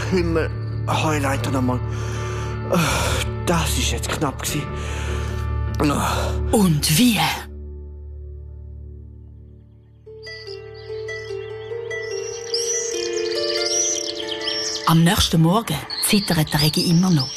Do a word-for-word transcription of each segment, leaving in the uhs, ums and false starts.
Himmel. Heuleiter nochmal. Das war jetzt knapp. Und wie? Am nächsten Morgen zittert der Regi immer noch.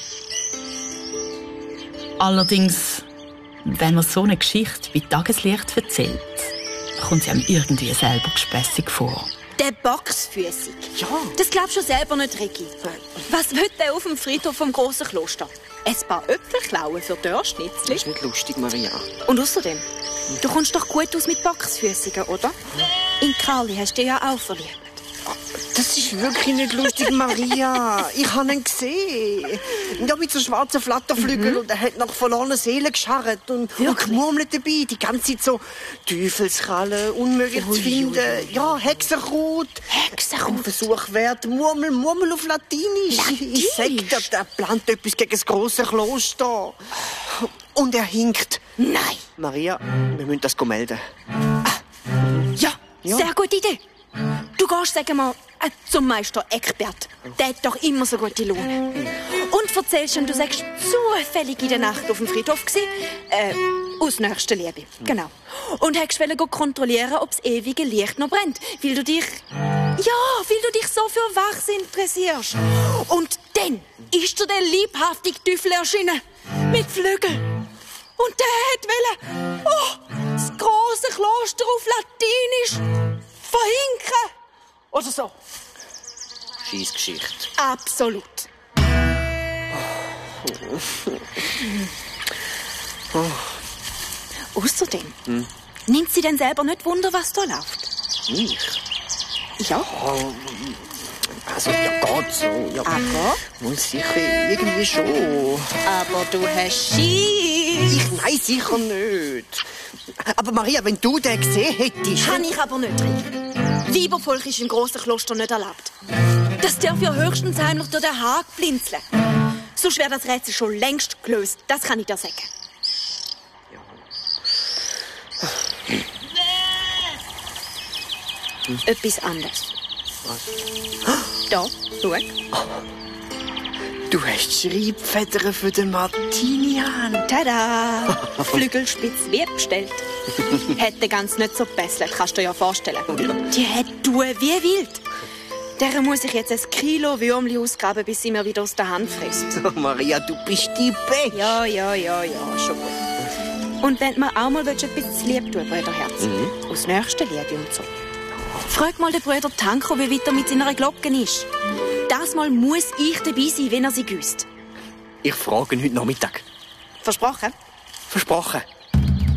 Allerdings, wenn er so eine Geschichte wie Tageslicht erzählt, kommt sie ihm irgendwie selber gespässig vor. Der Boxfüßig. Ja. Das glaubst du selber nicht, Regi. Was will der auf dem Friedhof vom grossen Kloster? Ein paar Äpfel klauen für Dörrschnitzli? Das ist nicht lustig, Maria. Und außerdem, du kommst doch gut aus mit Boxfüßigen, oder? In Karli hast du dich ja auch verliebt. Das ist wirklich nicht lustig, Maria. Ich habe ihn gesehen. Ja, mit so schwarzen Flatterflügeln. Mhm. Und er hat nach verlorenen Seelen gescharrt und, und gemurmelt dabei. Die ganze Zeit so Teufelskrallen, unmöglich zu finden. Ja, Hexenkraut. Hexenkraut? Ein Versuch wert. Murmel, Murmel auf Latinisch. Latinisch? Ich sag dir, der plant etwas gegen das grosse Kloster. Und er hinkt. Nein. Maria, wir müssen das melden. Ah. Ja, ja, sehr gute Idee. Du gehst, sagen wir, äh, zum Meister Eckbert. Der hat doch immer so gute Laune. Und erzählst ihm, du sagst zufällig in der Nacht auf dem Friedhof gsi, äh, aus nächster Liebe. Genau. Und hast wollen kontrollieren, ob das ewige Licht noch brennt, weil du dich, ja, weil du dich so für Wachs interessierst. Und dann ist dir der liebhaftige Teufel erschienen. Mit Flügeln. Und der hat wollen, oh, das grosse Kloster auf Latinisch verhinken. Oder so. Scheissgeschichte. Absolut. Oh. Außerdem, hm? nimmt sie denn selber nicht Wunder, was da läuft? Ich? Ja. Oh, also, ja, geht so. Ja, aber? Muss sicher irgendwie schon. Aber du hast Schiss. Ich, nein, sicher nicht. Aber Maria, wenn du den gesehen hättest... Kann ich aber nicht drin. Weibervolk ist im grossen Kloster nicht erlaubt. Das darf ja höchstens heimlich durch den Haag blinzeln. Sonst wäre das Rätsel schon längst gelöst. Das kann ich dir sagen. Ja. Hm. Etwas anderes. Was? Da, schau. Du hast Schreibfedern für den Martinian. Tada! Flügelspitz wie bestellt. Hätte ganz nicht so gebesselt, kannst du dir ja vorstellen. Die hat tun wie wild. Der muss ich jetzt ein Kilo Würmli ausgraben, bis sie mir wieder aus der Hand frisst. Oh, Maria, du bist die Beste. Ja, ja, ja, ja, schon gut. Und wenn du mir auch mal etwas zu lieb tun, Brüderherz, mhm. aus nächster Liebe und so. Frag mal den Bruder Tanko, wie weit er mit seiner Glocke ist. Das Mal muss ich dabei sein, wenn er sie güsst. Ich frage ihn heute Nachmittag. Versprochen? Versprochen.